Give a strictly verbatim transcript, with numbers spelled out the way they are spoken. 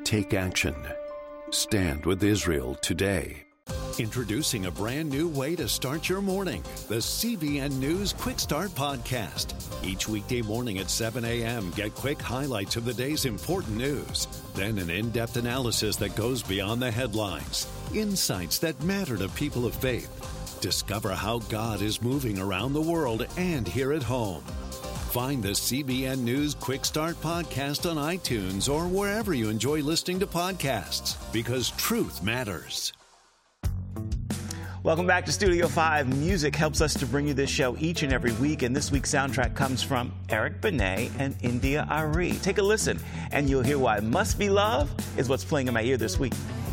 Take action. Stand with Israel today. Introducing a brand new way to start your morning, the C B N News Quick Start Podcast. Each weekday morning at seven a.m., get quick highlights of the day's important news. Then an in-depth analysis that goes beyond the headlines. Insights that matter to people of faith. Discover how God is moving around the world and here at home. Find the C B N News Quick Start Podcast on iTunes or wherever you enjoy listening to podcasts, because truth matters. Welcome back to Studio five. Music helps us to bring you this show each and every week, and this week's soundtrack comes from Eric Benet and India Arie. Take a listen, and you'll hear why Must Be Love is what's playing in my ear this week.